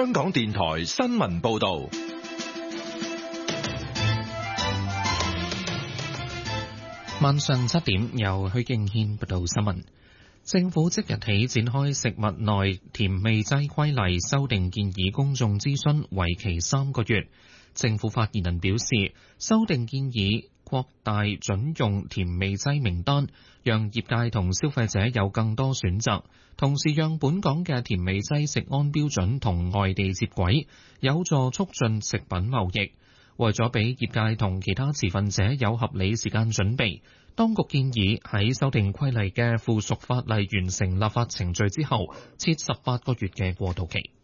香港電台新聞報道。 晚上7點，由許敬軒報道新聞。政府即日起展開食物內甜味劑規例修訂建議公眾諮詢，為期3個月。政府發言人表示，修訂建議擴大準用甜味劑名單，讓業界同消費者有更多選擇，同時讓本港嘅甜味劑食安標準同外地接軌，有助促進食品貿易。為咗俾業界同其他持份者有合理時間準備，當局建議喺修訂規例嘅附屬法例完成立法程序之後，設18個月嘅過渡期。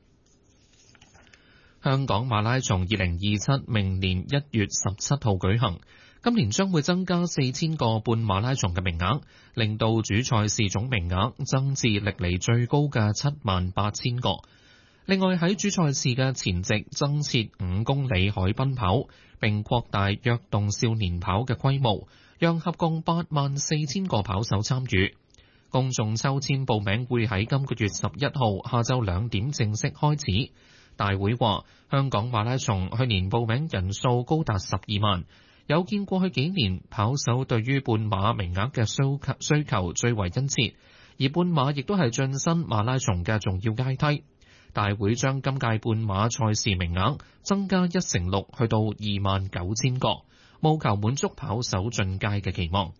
香港馬拉松2027明年1月17號舉行，今年將會增加4000個半馬拉松嘅名額，令到主賽事總名額增至歷嚟最高嘅78000個。另外喺主賽事嘅前夕增設5公里海濱跑，並擴大躍動少年跑嘅規模，讓合共84000個跑手參與。公眾抽籤報名會喺今個月11號下晝2點正式開始。大會話，香港馬拉松去年報名人數高達12萬，有見過去幾年跑手對於半馬名額嘅需求最為殷切，而半馬亦都係晉身馬拉松嘅重要階梯。大會將今屆半馬賽事名額增加6%，去到29000個，務求滿足跑手進階嘅期望。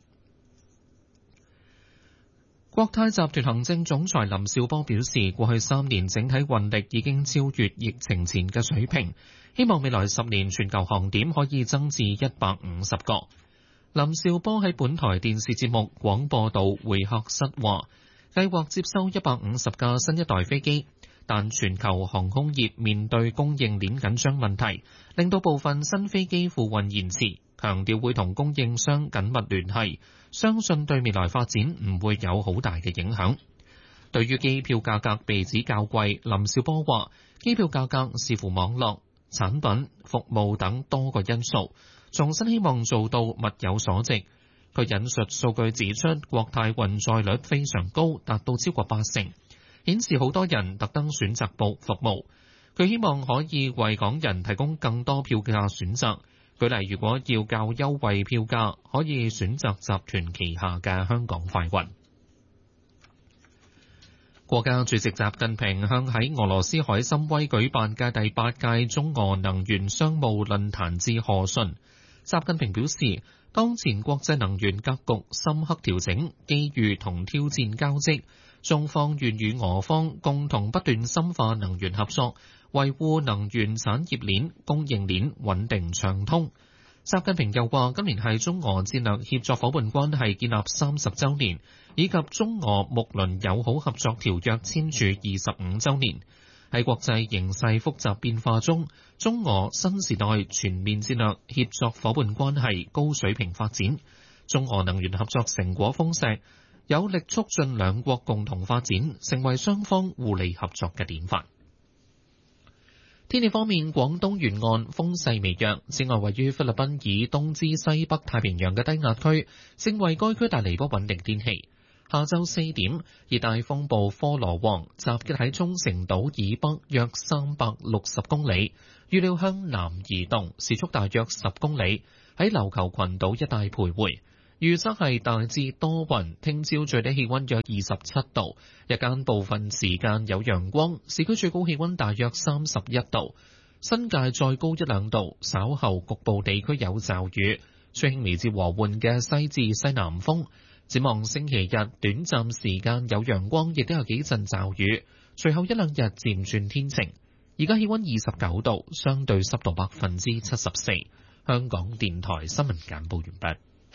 國泰集團行政總裁林紹波表示，過去3年整體運力已經超越疫情前嘅水平，希望未來10年全球航點可以增至150個。林紹波喺本台電視節目廣播道會客室話，計劃接收150架新一代飛機。但全球航空業面對供應鏈緊張問題，令到部分新飛機付運延遲，強調會同供應商緊密聯繫，相信對未來發展唔會有好大嘅影響。對於機票價格被指較貴，林紹波話機票價格視乎網絡、產品、服務等多個因素，重新希望做到物有所值。佢引述數據指出，國泰運載率非常高，達到超過80%。顯示好多人特登選擇報服務，佢希望可以為港人提供更多票價選擇。舉例，如果要較優惠票價，可以選擇集團旗下嘅香港快運。國家主席習近平向喺俄羅斯海參崴舉辦嘅第8屆中俄能源商務論壇致賀信。習近平表示，當前國際能源格局深刻調整，機遇同挑戰交織。中方願與俄方共同不斷深化能源合作，維護能源產業鏈、供應鏈穩定暢通。習近平又話，今年係中俄戰略協作伙伴關係建立30週年，以及中俄睦鄰友好合作條約簽署25週年。喺國際形勢複雜變化中，中俄新時代全面戰略協作伙伴關係高水平發展，中俄能源合作成果豐碩，有力促進兩國共同發展，成為雙方互利合作嘅典範。天氣方面，廣東沿岸風勢微弱，此外位於菲律賓以東至西北太平洋嘅低壓區，正為該區帶嚟不穩定天氣。下晝4點，熱帶風暴科羅旺集結喺沖繩島以北約360公里，預料向南移動，時速大約10公里，喺琉球群島一帶徘徊。預測係大致多雲，聽朝最低氣溫約27度，日間部分時間有陽光，市區最高氣溫大約31度，新界再高1-2度，稍後局部地區有驟雨，吹輕微至和緩嘅西至西南風。展望星期日，短暫時間有陽光，亦都有幾陣驟雨，隨後1-2日漸轉天晴。而家氣溫29度，相對濕度74%。香港電台新聞簡報完畢。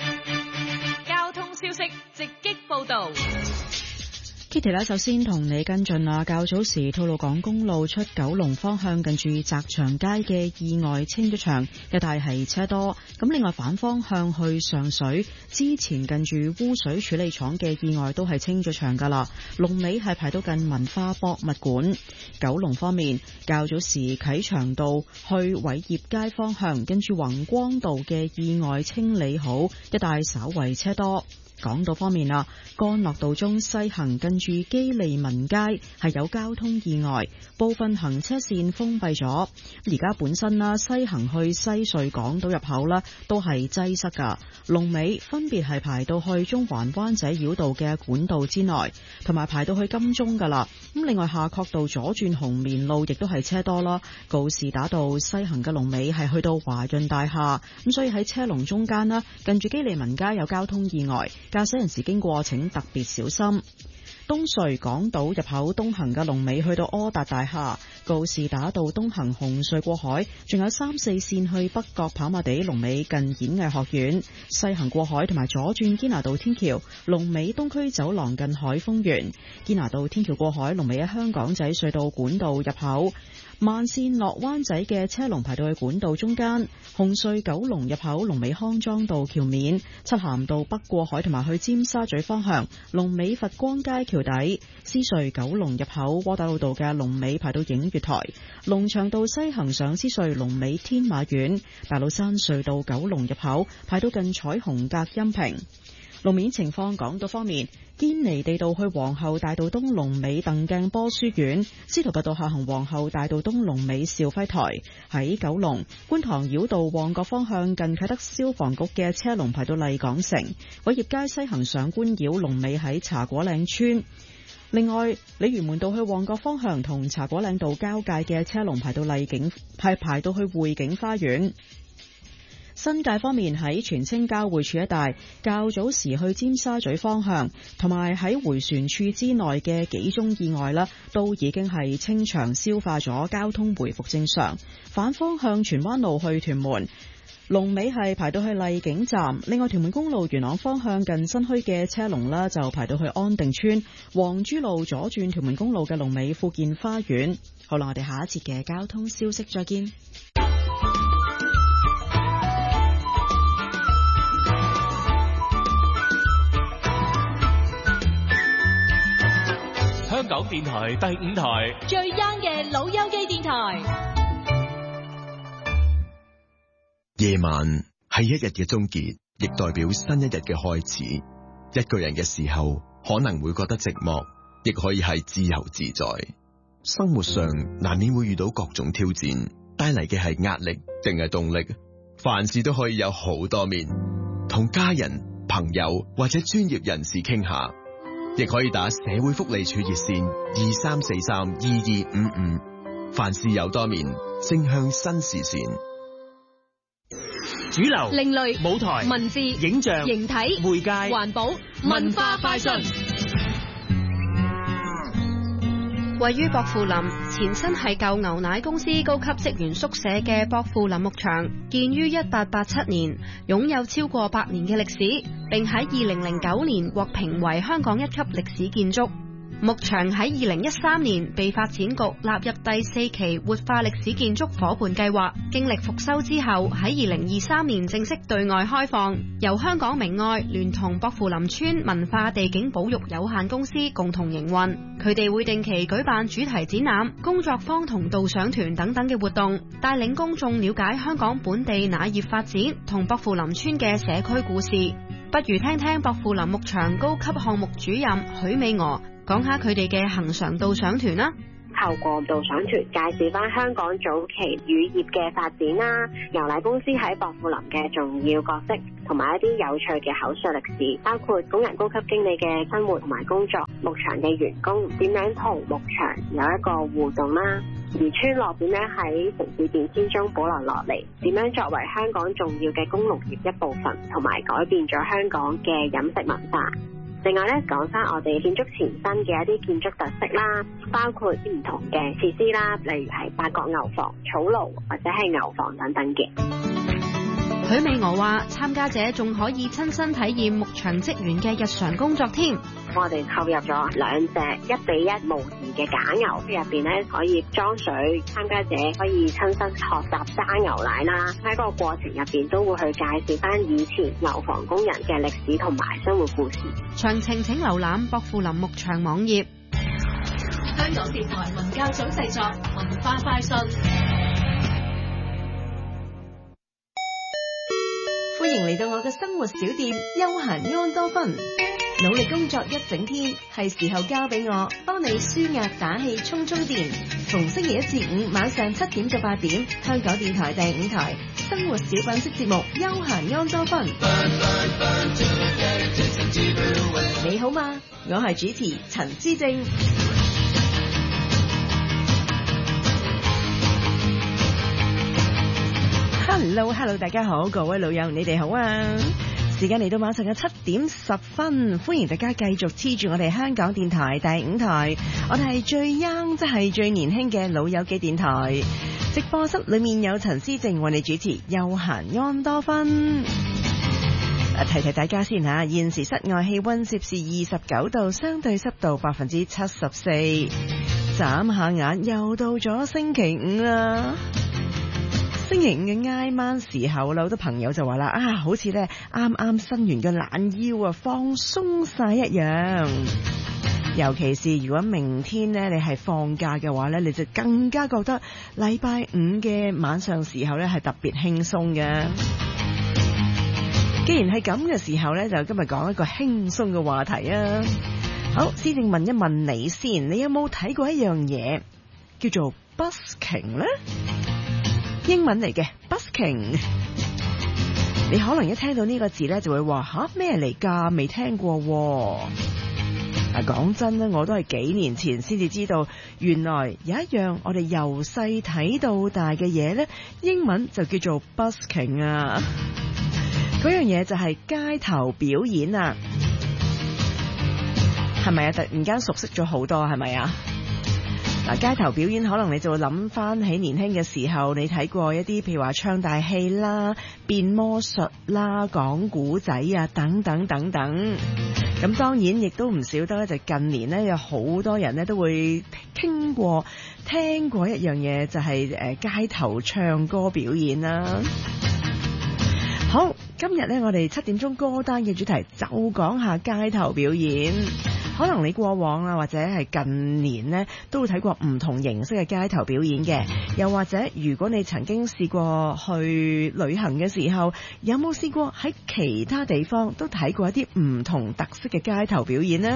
消息直擊報道。 Kitty 呢，首先同你跟進啦。較早時，吐露港公路出九龍方向近住澤祥街嘅意外清咗場，一帶係車多。咁另外反方向去上水之前近住污水處理廠嘅意外都係清咗場噶啦。龍尾係排到近文化博物館。九龍方面，較早時啟祥道去偉業街方向近住宏光道嘅意外清理好，一帶稍為車多。 港島方面啊，干諾道中西行近住基利文街係有交通意外，部分行車線封閉咗。而家本身啦，西行去西隧港島入口啦，都係擠塞噶，龍尾分別係排到去中環灣仔繞道嘅管道之內，同埋排到去金鐘噶啦。咁另外夏慤道左轉紅棉路亦都係車多啦，告士打道西行嘅龍尾係去到華潤大廈，咁所以喺車龍中間啦，近住基利文街有交通意外，駕駛人士經過請特別小心。東隧港島入口東行嘅龍尾去到柯達大廈，告士打道東行紅隧過海，仲有3、4線去北角跑馬地龍尾近演藝學院，西行過海同埋左轉堅拿道天橋龍尾東區走廊近海峰園，堅拿道天橋過海龍尾喺香港仔隧道管道入口。慢線落灣仔嘅車龍排到去管道中間，紅隧九龍入口龍尾康莊道橋面，漆咸道北過海同埋去尖沙咀方向龍尾佛光街橋底，獅隧九龍入口窩打老道嘅龍尾排到映月台，龍翔道西行上獅隧龍尾天馬苑，大老山隧道九龍入口排到近彩虹隔音屏。路面情況，港島方面，堅尼地道去皇后大道東龍尾鄧鏡波書院，司徒拔道下行皇后大道東龍尾兆輝台。喺九龍觀塘繞道旺角方向近啟德消防局嘅車龍排到麗港城，偉業街西行上官繞龍尾喺茶果嶺村。另外，鯉魚門道去旺角方向同茶果嶺道交界嘅車龍排到排到去匯景花園。新界方面，喺荃青交匯處一帶，較早時去尖沙咀方向同埋喺迴旋處之內嘅幾宗意外啦，都已經係清場消化咗，交通回復正常。反方向荃灣路去屯門龍尾係排到去麗景站，另外屯門公路元朗方向近新墟嘅車龍啦，就排到去安定村。黃珠路左轉屯門公路嘅龍尾富健花園。好啦，我哋下一節嘅交通消息再見。 香港電台第5台最 young 嘅老友記電台。 夜晚係一日嘅終結，亦代表新一日嘅開始。一個人嘅時候可能會覺得寂寞，亦可以係自由自在。生活上難免會遇到各種挑戰，帶嚟嘅係壓力定係動力。凡事都可以有好多面，同家人、朋友或者專業人士傾下。亦可以打社會福利處熱線23432255。凡事有多面，正向新視線。 主流、 另類、 舞台、 文字、 影像、 形體、 媒介、 環保、文化快訊。 位於薄扶林，前身係舊牛奶公司高級職員宿舍嘅薄扶林牧場，建於1887年，擁有超過100年嘅歷史，並喺2009年獲評為香港一級歷史建築。牧場喺2013年被發展局納入第4期活化歷史建築伙伴計劃，經歷復修之後，喺2023年正式對外開放，由香港明愛聯同薄扶林村文化地景保育有限公司共同營運。佢哋會定期舉辦主題展覽、工作坊同導賞團等等嘅活動，帶領公眾了解香港本地奶業發展同薄扶林村嘅社區故事。不如聽聽薄扶林牧場高級項目主任許美娥講下佢哋嘅恆常導賞團啦。 透過導賞團介紹翻香港早期乳業嘅發展啦，牛奶公司喺薄扶林嘅重要角色，同埋一啲有趣嘅口述歷史，包括工人高級經理嘅生活同埋工作，牧場嘅員工點樣同牧場有一個互動啦，而村落點樣喺城市變遷中保留落嚟，點樣作為香港重要嘅工農業一部分，同埋改變咗香港嘅飲食文化。另外咧，講翻我哋建築前身嘅一啲建築特色啦，包括唔同嘅設施啦，例如係八角牛房、草爐或者係牛房等等嘅。 許美娥話：參加者仲可以親身體驗牧場職員嘅日常工作添。 我哋購入咗2隻1:1模擬嘅假牛，入邊咧可以裝水，參加者可以親身學習揸牛奶啦。喺個過程入邊都會去介紹翻以前牛房工人嘅歷史同埋生活故事。 詳情請瀏覽薄扶林牧場網頁。 香港電台文教組製作文化快訊。 歡迎嚟到我嘅生活小店休閒安多芬。努力工作一整天，係時候交俾我，幫你舒壓打氣充電。逢星期一至五晚上7點到8點，香港電台第5台生活小品式節目休閒安多芬。你好嗎？我係主持陳之正。Hello， 大家好，各位老友，你哋好啊！時間嚟到晚上嘅7點10分，歡迎大家繼續黐住我哋香港電台第5台，我哋係最 young， 即係最年輕嘅老友嘅電台。直播室裏面有陳思靜為你主持休閒安多芬。提大家先吓，現時室外氣溫攝氏29度，相對濕度74%。眨下眼又到咗星期五啦。星期五嘅挨晚時候啦，好多朋友就話啦，好似咧啱啱伸完個懶腰啊，放鬆晒一樣。尤其是如果明天咧你係放假嘅話咧，你就更加覺得禮拜五嘅晚上時候咧係特別輕鬆嘅。既然係咁嘅時候咧，就今日講一個輕鬆嘅話題啊。好，先正問一問你先，你有冇睇過一樣嘢叫做 busking 咧？英文嚟嘅 busking， 你可能一聽到呢個字咧就會話咩嚟㗎？未聽過喎。講真咧，我都係幾年前先至知道，原來有一樣我哋由細睇到大嘅嘢咧，英文就叫做 busking 啊。嗰樣嘢就係街頭表演啊，係咪啊？突然間熟悉咗好多，係咪啊？街頭表演可能你就會諗翻起年輕嘅時候，你睇過一啲譬如話唱大戲啦、變魔術啦、講古仔啊等等等等。咁當然亦都唔少得咧，就近年咧有好多人咧都會聽過一樣嘢，就係街頭唱歌表演啦。好，今日咧我哋7點鐘歌單嘅主題就講下街頭表演。可能你過往啊，或者係近年呢，都會睇過唔同形式嘅街頭表演嘅。又或者如果你曾經試過去旅行嘅時候，有冇試過喺其他地方都睇過一啲唔同特色嘅街頭表演呢？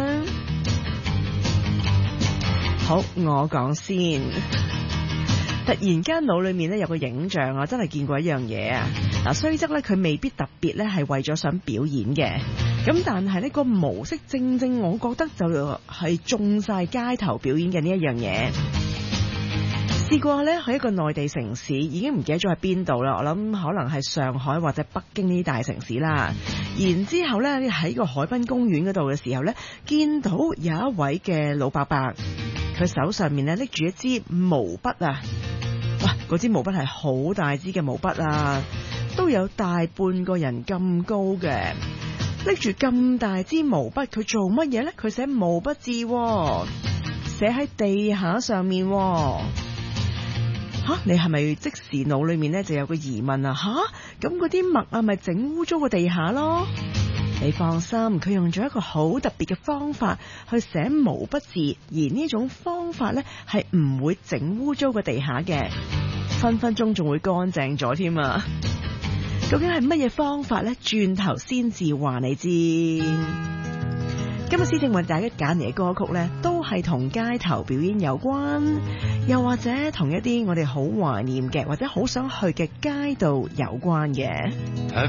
好，我講先。突然間腦裏面咧有個影像啊，真係見過一樣嘢啊！雖則咧佢未必特別咧係為咗想表演嘅，咁但係呢個模式正正我覺得就係中晒街頭表演嘅呢一樣嘢。試過咧去一個內地城市，已經唔記得咗喺邊度啦，我諗可能係上海或者北京呢啲大城市啦。然之後咧喺個海濱公園嗰度嘅時候咧，見到有一位嘅老伯伯，佢手上面咧拎住一支毛筆啊！哇！嗰支毛筆係好大支嘅毛筆啊，都有大半個人咁高嘅。拎住咁大支毛筆，佢做乜嘢呢？佢寫毛筆字，寫喺地下上面。你係咪即時腦裏面咧就有個疑問啊？咁嗰啲墨啊，咪整污糟個地下咯？你放心，佢用咗一個好特別嘅方法去寫毛筆字，而呢種方法呢係唔會整污糟個地下嘅，分分鐘仲會乾淨咗添啊！究竟係乜嘢方法呢？轉頭先至話你知。今日思正為大家揀嚟嘅歌曲呢，都係同街頭表演有關，又或者同一啲我哋好懷念嘅或者好想去嘅街道有關嘅。 Have